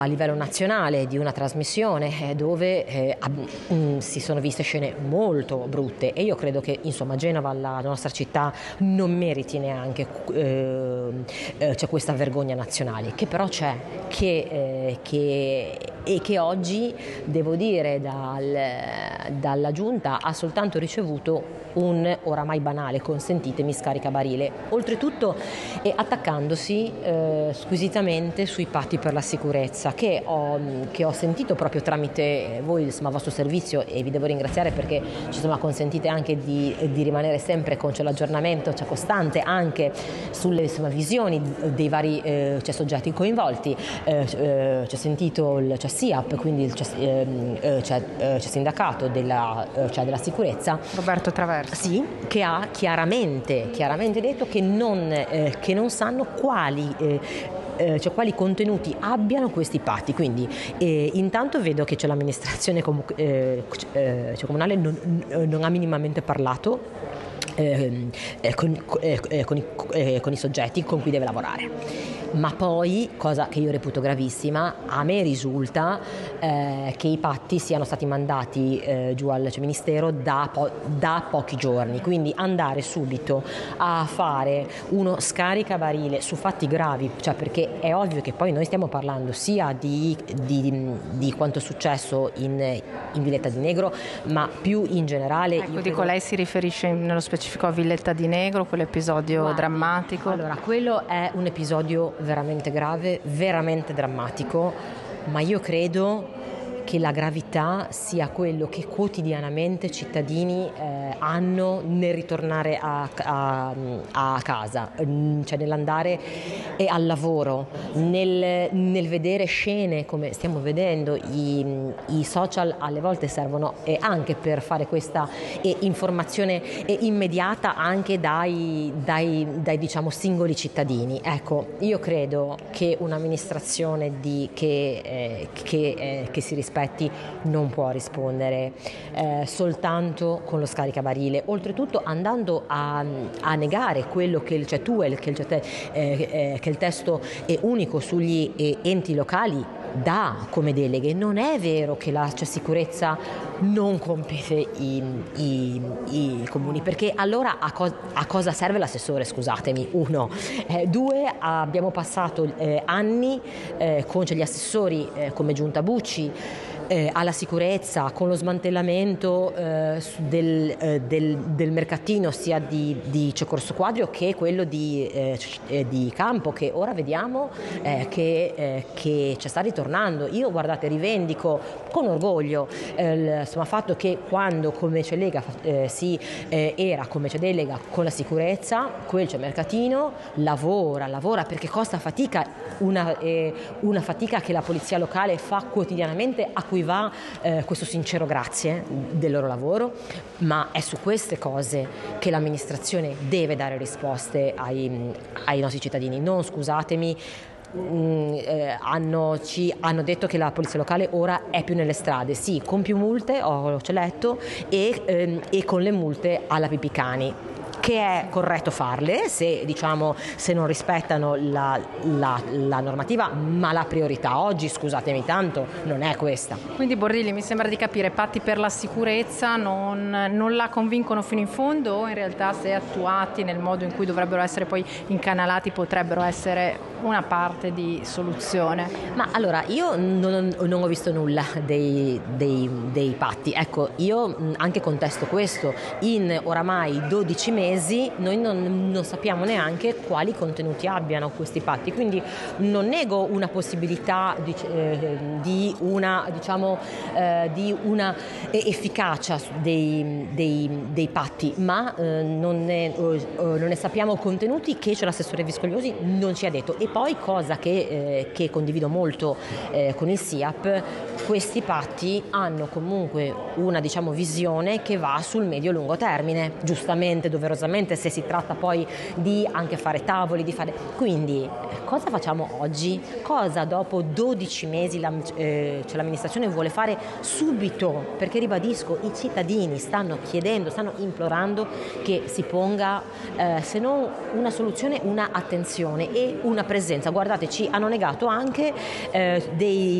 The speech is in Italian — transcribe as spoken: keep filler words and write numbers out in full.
a livello nazionale di una trasmissione eh, dove eh, ab- mh, si sono viste scene molto brutte, e io credo che insomma Genova, la nostra città, non meriti neanche eh, eh, c'è questa vergogna nazionale, che però c'è, che, eh, che, e che oggi devo dire dal, dalla Giunta ha soltanto ricevuto un oramai banale, consentitemi, scaricabarile, oltretutto e attaccandosi eh, squisitamente sui patti per la sicurezza che ho, che ho sentito proprio tramite voi, insomma, il vostro servizio, e vi devo ringraziare perché ci insomma, consentite anche di, di rimanere sempre con cioè, l'aggiornamento cioè, costante anche sulle insomma, visioni dei vari eh, cioè, soggetti coinvolti. Eh, eh, c'è sentito il cioè, S I A P, quindi il cioè, eh, cioè, eh, c'è sindacato della, eh, cioè, della sicurezza, Roberto Traverso. Sì, che ha chiaramente, chiaramente detto che non, eh, che non sanno quali, eh, eh, cioè quali contenuti abbiano questi patti. Quindi eh, intanto vedo che c'è l'amministrazione comu- eh, eh, cioè comunale non, non ha minimamente parlato Eh, eh, con, eh, eh, con, i, eh, con i soggetti con cui deve lavorare. Ma poi, cosa che io reputo gravissima, a me risulta eh, che i patti siano stati mandati eh, giù al cioè, Ministero da, po- da pochi giorni, quindi andare subito a fare uno scaricabarile su fatti gravi, cioè perché è ovvio che poi noi stiamo parlando sia di, di, di quanto è successo in, in Villetta di Negro, ma più in generale. Ecco, io dico, credo... lei si riferisce nello specifico a Villetta di Negro, quell'episodio Guardi, drammatico? Allora, quello è un episodio veramente grave, veramente drammatico, ma io credo che la gravità sia quello che quotidianamente i cittadini eh, hanno nel ritornare a, a, a casa, cioè nell'andare e al lavoro, nel, nel vedere scene come stiamo vedendo. I, i social alle volte servono eh, anche per fare questa eh, informazione eh, immediata anche dai, dai, dai diciamo singoli cittadini. Ecco, io credo che un'amministrazione di, che, eh, che, eh, che si rispetta non può rispondere eh, soltanto con lo scaricabarile, oltretutto andando a, a negare quello che il C E T U E L, che il, eh, eh, che il testo è unico sugli eh, enti locali dà come deleghe. Non è vero che la cioè, sicurezza non compete i, i, i comuni, perché allora a, co- a cosa serve l'assessore, scusatemi? Uno. Eh, due, abbiamo passato eh, anni eh, con cioè, gli assessori eh, come Giunta Bucci Eh, alla sicurezza, con lo smantellamento eh, del, eh, del, del mercatino sia di, di Corso Quadrio che quello di, eh, di Campo, che ora vediamo eh, che, eh, che ci sta ritornando. Io guardate rivendico con orgoglio eh, il insomma, fatto che quando come c'è Lega eh, si eh, era come c'è delega con la sicurezza, quel c'è mercatino lavora, lavora perché costa fatica, una, eh, una fatica che la polizia locale fa quotidianamente, a cui va eh, questo sincero grazie del loro lavoro, ma è su queste cose che l'amministrazione deve dare risposte ai, ai nostri cittadini. Non, scusatemi, mh, eh, hanno, ci hanno detto che la polizia locale ora è più nelle strade, sì, con più multe, ho c'è letto, e, ehm, e con le multe alla Pipicani, che è corretto farle se, diciamo, se non rispettano la, la, la normativa, ma la priorità oggi, scusatemi tanto, non è questa. Quindi Bordilli, mi sembra di capire, patti per la sicurezza non, non la convincono fino in fondo, o in realtà se attuati nel modo in cui dovrebbero essere poi incanalati potrebbero essere una parte di soluzione? Ma allora, io non, non ho visto nulla dei, dei, dei patti. Ecco, io anche contesto questo, in oramai dodici mesi noi non, non sappiamo neanche quali contenuti abbiano questi patti, quindi non nego una possibilità di, eh, di una, diciamo, eh, di una efficacia dei, dei, dei patti, ma eh, non, ne, eh, non ne sappiamo contenuti, che c'è l'assessore Viscogliosi non ci ha detto. E poi, cosa che, eh, che condivido molto eh, con il S I A P, questi patti hanno comunque una, diciamo, visione che va sul medio-lungo termine, giustamente, doverosamente doverosamente, se si tratta poi di anche fare tavoli, di fare... Quindi cosa facciamo oggi? Cosa dopo dodici mesi la, eh, cioè l'amministrazione vuole fare subito? Perché ribadisco, i cittadini stanno chiedendo, stanno implorando che si ponga eh, se non una soluzione, una attenzione e una presenza. Guardate, ci hanno negato anche eh, dei